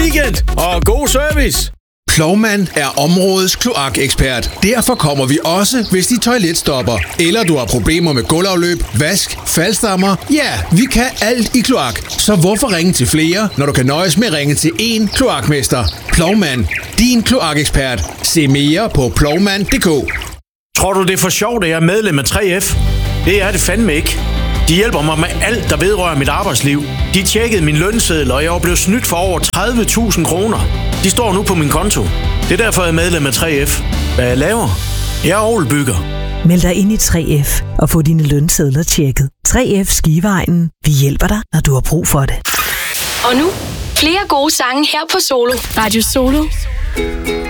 weekend og god service. Plovmand er områdets kloakekspert. Derfor kommer vi også, hvis dit toilet stopper. Eller du har problemer med gulvafløb, vask, faldstammer. Ja, vi kan alt i kloak. Så hvorfor ringe til flere, når du kan nøjes med at ringe til én kloakmester? Plovmand, din kloakekspert. Se mere på plovmand.dk. Tror du, det er for sjovt, at jeg er medlem af 3F? Det er det fandme ikke. De hjælper mig med alt, der vedrører mit arbejdsliv. De tjekkede min lønseddel, og jeg var blevet snydt for over 30.000 kroner. De står nu på min konto. Det er derfor, jeg er medlem af 3F. Hvad jeg laver? Jeg er orgelbygger. Meld dig ind i 3F og få dine lønsedler tjekket. 3F Skiveegnen. Vi hjælper dig, når du har brug for det. Og nu, flere gode sange her på Solo. Radio Solo.